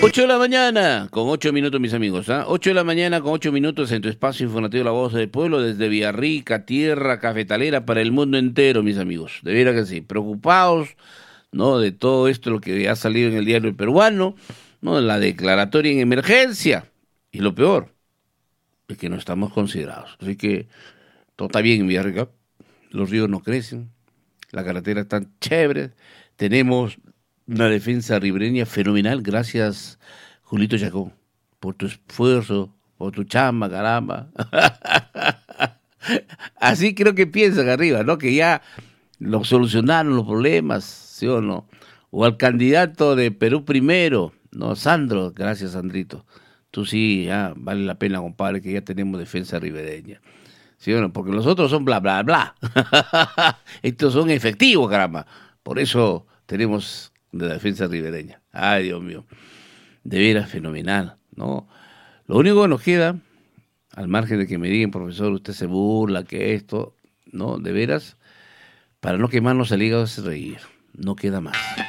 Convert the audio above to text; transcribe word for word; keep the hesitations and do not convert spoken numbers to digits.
ocho de la mañana, con ocho minutos, mis amigos. ¿ah? ocho de la mañana, con ocho minutos en tu espacio informativo La Voz del Pueblo, desde Villarrica, tierra cafetalera para el mundo entero, mis amigos. De veras que sí. Preocupados, ¿no? De todo esto, lo que ha salido en el diario El Peruano, ¿no? La declaratoria en emergencia. Y lo peor, es que no estamos considerados. Así que todo está bien en Villarrica. Los ríos no crecen, la carretera está chévere, tenemos una defensa ribereña fenomenal. Gracias, Julito Chacón, por tu esfuerzo, por tu chamba, caramba. Así creo que piensan arriba, ¿no? Que ya lo solucionaron los problemas, ¿sí o no? O al candidato de Perú primero, ¿no? Sandro, gracias, Sandrito. Tú sí, ya, vale la pena, compadre, que ya tenemos defensa ribereña. ¿Sí o no? Porque los otros son bla, bla, bla. Estos son efectivos, caramba. Por eso tenemos de la defensa ribereña. Ay, Dios mío. De veras fenomenal, ¿no? Lo único que nos queda, al margen de que me digan, profesor, usted se burla, que esto, ¿no? De veras, para no quemarnos el hígado es reír. No queda más.